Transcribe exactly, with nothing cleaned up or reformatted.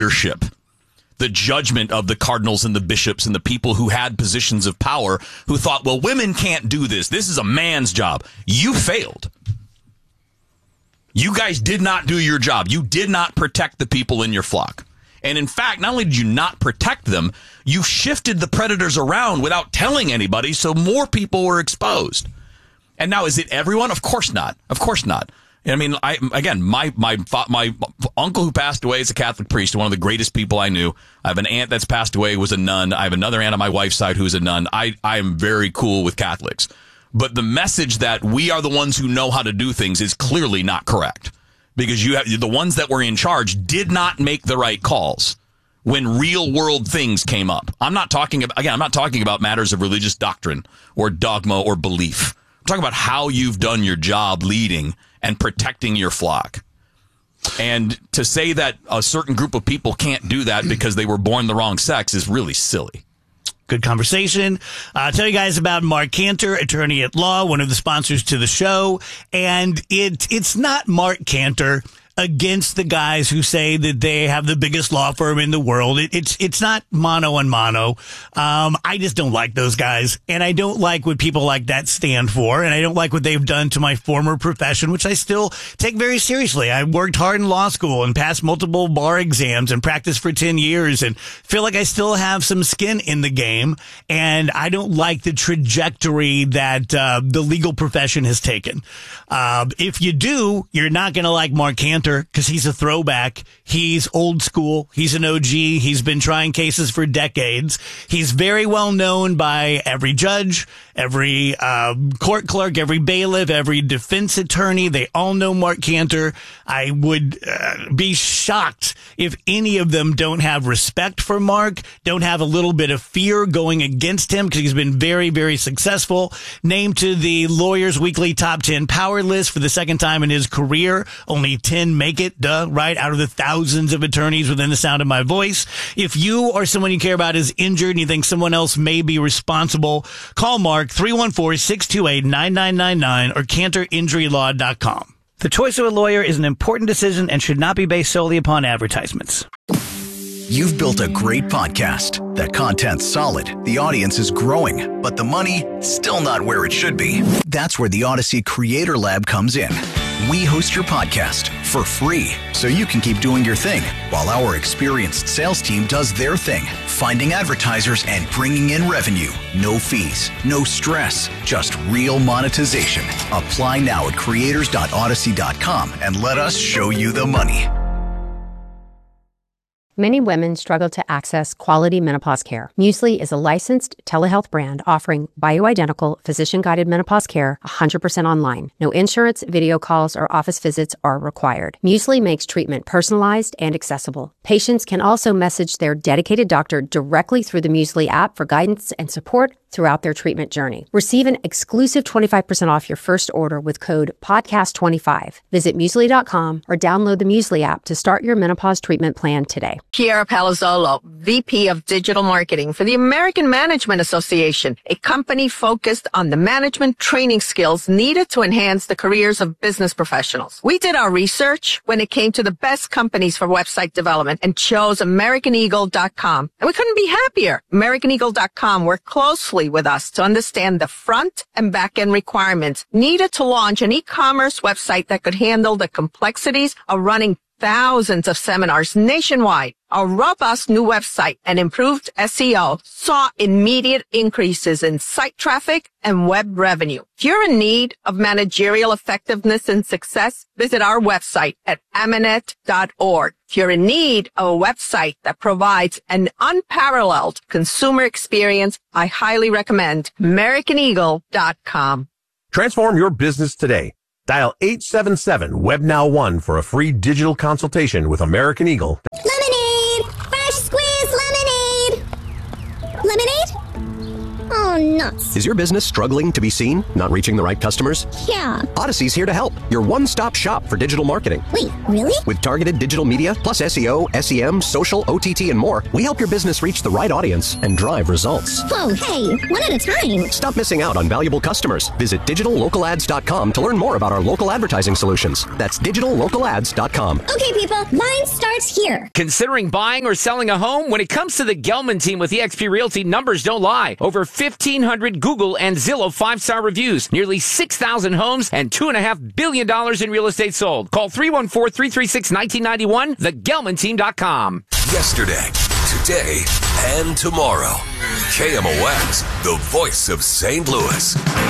leadership, the judgment of the cardinals and the bishops and the people who had positions of power who thought, well, women can't do this. This is a man's job. You failed. You guys did not do your job. You did not protect the people in your flock. And in fact, not only did you not protect them, you shifted the predators around without telling anybody, so more people were exposed. And now, is it everyone? Of course not. Of course not. I mean, I again, my my my uncle who passed away is a Catholic priest, one of the greatest people I knew. I have an aunt that's passed away, was a nun. I have another aunt on my wife's side who's a nun. I, I am very cool with Catholics. But the message that we are the ones who know how to do things is clearly not correct. Because you have the ones that were in charge did not make the right calls when real world things came up. I'm not talking about, again, I'm not talking about matters of religious doctrine or dogma or belief. I'm talking about how you've done your job leading and protecting your flock. And to say that a certain group of people can't do that because they were born the wrong sex is really silly. Good conversation. Uh, I'll tell you guys about Mark Cantor, attorney at law, one of the sponsors to the show. And it it's not Mark Cantor against the guys who say that they have the biggest law firm in the world. It, it's it's not mano and mano. Um, I just don't like those guys, and I don't like what people like that stand for, and I don't like what they've done to my former profession, which I still take very seriously. I worked hard in law school and passed multiple bar exams and practiced for ten years and feel like I still have some skin in the game, and I don't like the trajectory that uh, the legal profession has taken. Uh, if you do, you're not going to like Mark Cantor, because he's a throwback. He's old school. He's an O G. He's been trying cases for decades. He's very well known by every judge, every uh, court clerk, every bailiff, every defense attorney. They all know Mark Cantor. I would uh, be shocked if any of them don't have respect for Mark, don't have a little bit of fear going against him, because he's been very, very successful. Named to the Lawyers Weekly Top ten Power List for the second time in his career. Only ten make it, duh, right, out of the thousands of attorneys within the sound of my voice. If you or someone you care about is injured and you think someone else may be responsible, call Mark, three one four, six two eight, nine nine nine nine or cantor injury law dot com. The choice of a lawyer is an important decision and should not be based solely upon advertisements. You've built a great podcast. That content's solid, the audience is growing, but the money, still not where it should be. That's where the Odyssey Creator Lab comes in. We host your podcast for free so you can keep doing your thing while our experienced sales team does their thing, finding advertisers and bringing in revenue. No fees, no stress, just real monetization. Apply now at creators dot odyssey dot com and let us show you the money. Many women struggle to access quality menopause care. Muesli is a licensed telehealth brand offering bioidentical, physician-guided menopause care one hundred percent online. No insurance, video calls, or office visits are required. Muesli makes treatment personalized and accessible. Patients can also message their dedicated doctor directly through the Muesli app for guidance and support throughout their treatment journey. Receive an exclusive twenty-five percent off your first order with code podcast twenty-five. Visit muesli dot com or download the Muesli app to start your menopause treatment plan today. Kiara Palazzolo, V P of Digital Marketing for the American Management Association, a company focused on the management training skills needed to enhance the careers of business professionals. We did our research when it came to the best companies for website development and chose American Eagle dot com. And we couldn't be happier. American Eagle dot com worked closely with us to understand the front and back end requirements needed to launch an e-commerce website that could handle the complexities of running thousands of seminars nationwide. Our robust new website and improved S E O saw immediate increases in site traffic and web revenue. If you're in need of managerial effectiveness and success, visit our website at amanet dot org. If you're in need of a website that provides an unparalleled consumer experience, I highly recommend American Eagle dot com. Transform your business today. Dial eight seven seven web now one for a free digital consultation with American Eagle. Lemonade! Fresh squeezed lemonade! Lemonade? Oh, nuts. Is your business struggling to be seen? Not reaching the right customers? Yeah. Odyssey's here to help. Your one-stop shop for digital marketing. Wait, really? With targeted digital media, plus S E O, S E M, social, O T T, and more, we help your business reach the right audience and drive results. Whoa, hey, one at a time. Stop missing out on valuable customers. Visit digital local ads dot com to learn more about our local advertising solutions. That's digital local ads dot com. Okay, people, mine starts here. Considering buying or selling a home? When it comes to the Gelman team with eXp Realty, numbers don't lie. Over fifteen hundred Google and Zillow five-star reviews, nearly six thousand homes, and two point five billion dollars in real estate sold. Call three one four, three three six, one nine nine one, the gelman team dot com. Yesterday, today, and tomorrow. K M O X, the voice of Saint Louis.